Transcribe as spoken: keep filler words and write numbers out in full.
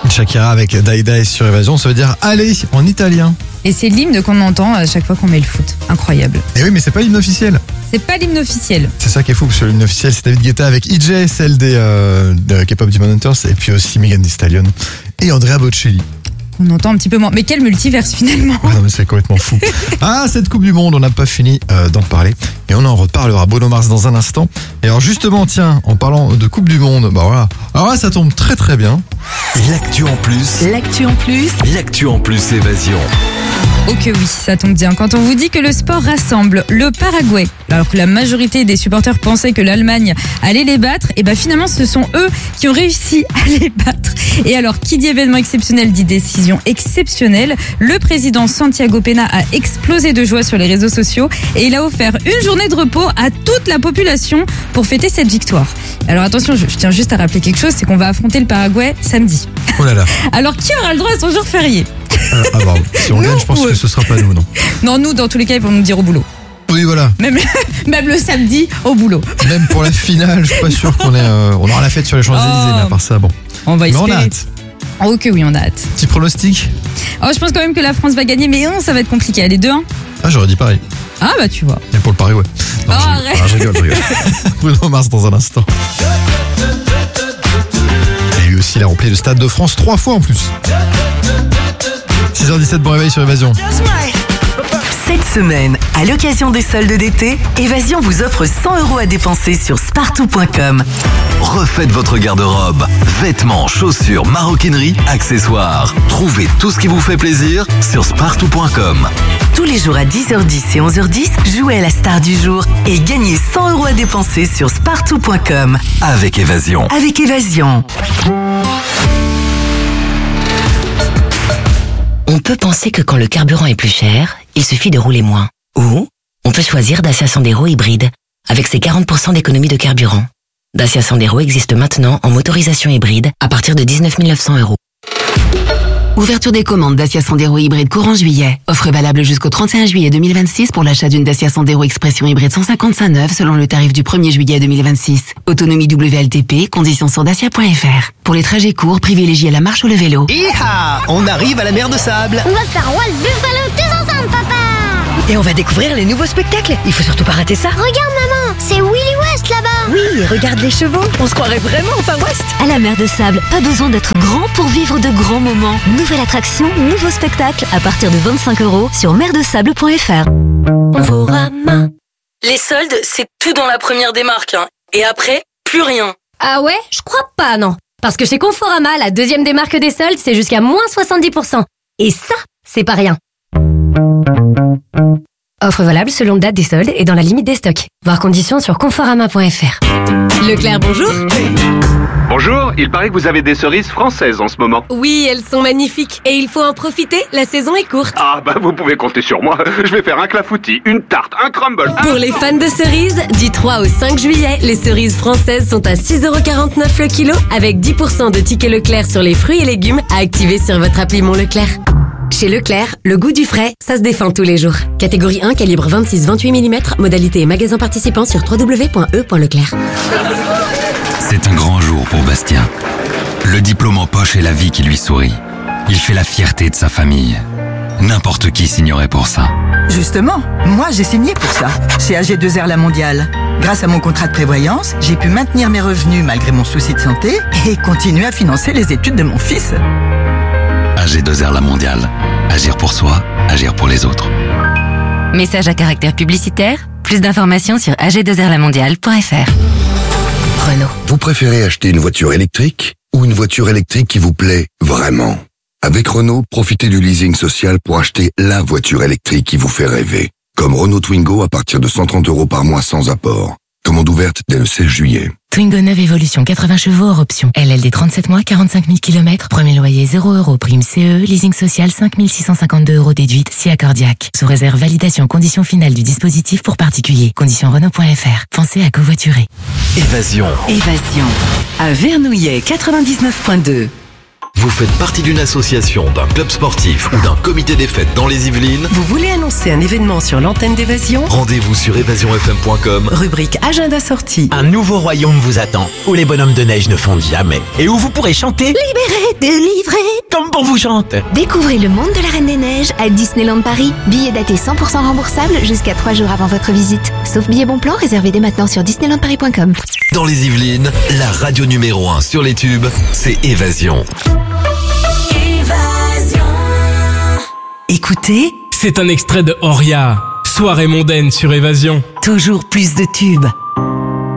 Shakira avec Die Die sur Évasion, ça veut dire allez en italien. Et c'est l'hymne qu'on entend à chaque fois qu'on met le foot. Incroyable. Et oui, mais c'est pas l'hymne officiel. C'est pas l'hymne officiel. C'est ça qui est fou, parce que l'hymne officiel c'est David Guetta avec E J, celle des euh, de K-pop Demon Hunters, et puis aussi Megan Thee Stallion et Andrea Bocelli. On entend un petit peu moins. Mais quel multiverse finalement. Ouais, non, mais c'est complètement fou. Ah, cette Coupe du Monde, on n'a pas fini euh, d'en parler. Et on en reparlera, Bruno Mars, dans un instant. Et alors justement, tiens, en parlant de Coupe du Monde, bah voilà. Alors là, ça tombe très très bien. L'actu en plus. L'actu en plus. L'actu en plus Évasion. Oh que oui, ça tombe bien. Quand on vous dit que le sport rassemble le Paraguay, alors que la majorité des supporters pensaient que l'Allemagne allait les battre, et ben finalement ce sont eux qui ont réussi à les battre. Et alors, qui dit événement exceptionnel dit décision exceptionnelle. Le président Santiago Peña a explosé de joie sur les réseaux sociaux et il a offert une journée de repos à toute la population pour fêter cette victoire. Alors attention, je, je tiens juste à rappeler quelque chose, c'est qu'on va affronter le Paraguay samedi. Oh là là. Alors qui aura le droit à son jour férié ? Euh, ah bah, si on Nous, gagne, je pense ouais. que ce sera pas nous, non. Non, nous, dans tous les cas, ils vont nous dire au boulot. Oui, voilà. Même, même le samedi, au boulot. Même pour la finale, je suis pas sûr qu'on ait. Euh, on aura la fête sur les Champs-Élysées, Oh. mais à part ça, bon. On va Mais espérer. on a hâte. Oh que oui, on a hâte. Petit pronostic. Oh, je pense quand même que la France va gagner, mais non, ça va être compliqué. Allez, deux un. Ah, j'aurais dit pareil. Ah bah tu vois. Et pour le Paraguay. Non, Oh, je, arrête. ah, je rigole, je rigole. Bruno Mars dans un instant. Et lui aussi, il a rempli le Stade de France trois fois en plus. six heures dix-sept, bon réveil sur Évasion. Cette semaine, à l'occasion des soldes d'été, Évasion vous offre cent euros à dépenser sur spartou point com. Refaites votre garde-robe. Vêtements, chaussures, maroquinerie, accessoires. Trouvez tout ce qui vous fait plaisir sur spartou point com. Tous les jours à dix heures dix et onze heures dix, jouez à la star du jour et gagnez cent euros à dépenser sur spartou point com. Avec Évasion. Avec Évasion. On peut penser que quand le carburant est plus cher, il suffit de rouler moins. Ou on peut choisir Dacia Sandero hybride, avec ses quarante pour cent d'économie de carburant. Dacia Sandero existe maintenant en motorisation hybride à partir de dix-neuf mille neuf cents euros. Ouverture des commandes Dacia Sandero hybride courant juillet. Offre valable jusqu'au trente et un juillet deux mille vingt-six pour l'achat d'une Dacia Sandero Expression hybride cent cinquante-cinq neuve selon le tarif du premier juillet deux mille vingt-six. Autonomie W L T P, conditions sur dacia point f r. Pour les trajets courts, privilégiez la marche ou le vélo. Hi-ha! On arrive à la mer de sable. On va faire Walt Buffalo tous ensemble, papa! Et on va découvrir les nouveaux spectacles. Il faut surtout pas rater ça. Regarde, maman, c'est Willy West là-bas! Oui, regarde les chevaux. On se croirait vraiment au Far West. À la mer de sable, pas besoin d'être grand pour vivre de grands moments. Nouvelle attraction, nouveau spectacle à partir de vingt-cinq euros sur mer de sable point f r. Conforama. Les soldes, c'est tout dans la première démarque. Hein. Et après, plus rien. Ah ouais? Je crois pas, non. Parce que chez Conforama, la deuxième démarque des soldes, c'est jusqu'à moins soixante-dix pour cent. Et ça, c'est pas rien. Offre valable selon date des soldes et dans la limite des stocks. Voir conditions sur conforama point f r. Leclerc, bonjour. Bonjour, il paraît que vous avez des cerises françaises en ce moment. Oui, elles sont magnifiques. Et il faut en profiter, la saison est courte. Ah bah vous pouvez compter sur moi. Je vais faire un clafoutis, une tarte, un crumble. Pour les fans de cerises, du trois au cinq juillet, les cerises françaises sont à six euros quarante-neuf le kilo avec dix pour cent de tickets Leclerc sur les fruits et légumes à activer sur votre appli Mon Leclerc. Chez Leclerc, le goût du frais, ça se défend tous les jours. Catégorie un, calibre vingt-six à vingt-huit millimètres, modalité et magasin participant sur w w w point e point leclerc. C'est un grand jour pour Bastien. Le diplôme en poche et la vie qui lui sourit. Il fait la fierté de sa famille. N'importe qui signerait pour ça. Justement, moi j'ai signé pour ça, chez A G deux R La Mondiale. Grâce à mon contrat de prévoyance, j'ai pu maintenir mes revenus malgré mon souci de santé et continuer à financer les études de mon fils. A G deux R La Mondiale. Agir pour soi, agir pour les autres. Message à caractère publicitaire. Plus d'informations sur a g deux r la mondiale point f r. Renault. Vous préférez acheter une voiture électrique ou une voiture électrique qui vous plaît vraiment? Avec Renault, profitez du leasing social pour acheter la voiture électrique qui vous fait rêver. Comme Renault Twingo à partir de cent trente euros par mois sans apport. Commande ouverte dès le seize juillet. Twingo neuve Evolution quatre-vingts chevaux hors option. L L D trente-sept mois, quarante-cinq mille kilomètres. Premier loyer zéro euros. Prime C E. Leasing social cinq mille six cent cinquante-deux euros déduite. Si accordiaque. Sous réserve validation condition finale du dispositif pour particulier. Condition Renault point f r. Pensez à covoiturer. Évasion. Évasion. À Vernouillet quatre-vingt-dix-neuf point deux. Vous faites partie d'une association, d'un club sportif ou d'un comité des fêtes dans les Yvelines? Vous voulez annoncer un événement sur l'antenne d'Évasion? Rendez-vous sur évasion f m point com. Rubrique agenda sortie. Un nouveau royaume vous attend, où les bonhommes de neige ne fondent jamais. Et où vous pourrez chanter Libéré, délivré. comme on vous chante. Découvrez le monde de la Reine des Neiges à Disneyland Paris. Billets datés cent pour cent remboursables jusqu'à trois jours avant votre visite. Sauf billets bon plan réservés dès maintenant sur disneyland paris point com. Dans les Yvelines, la radio numéro un sur les tubes, c'est Évasion. Écoutez, c'est un extrait de Oria, soirée mondaine sur Évasion. Toujours plus de tubes.